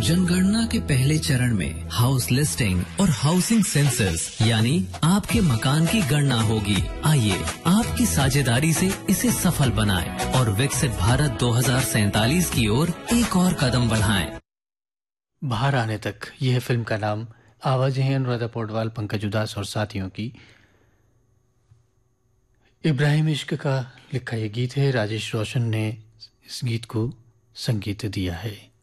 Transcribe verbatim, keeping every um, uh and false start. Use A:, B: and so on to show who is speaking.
A: जनगणना के पहले चरण में हाउस लिस्टिंग और हाउसिंग सेंसस यानी आपके मकान की गणना होगी। आइए आपकी साझेदारी से इसे सफल बनाएं और विकसित भारत दो हज़ार सैंतालीस की ओर एक और कदम बढ़ाएं।
B: बाहर आने तक यह फिल्म का नाम। आवाजें हैं अनुराधा पौडवाल, पंकज उदास और साथियों की। इब्राहिम इश्क का लिखा यह गीत है। राजेश रोशन ने इस गीत को संगीत दिया है।